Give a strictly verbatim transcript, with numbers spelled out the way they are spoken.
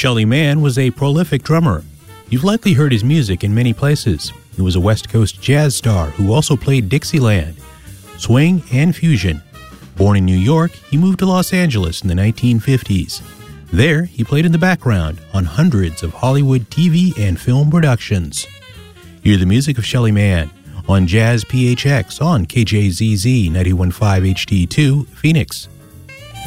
Shelly Manne was a prolific drummer. You've likely heard his music in many places. He was a West Coast jazz star who also played Dixieland, swing, and fusion. Born in New York, he moved to Los Angeles in the nineteen fifties. There, he played in the background on hundreds of Hollywood T V and film productions. Hear the music of Shelly Manne on Jazz P H X on K J Z Z ninety-one point five H D two, Phoenix.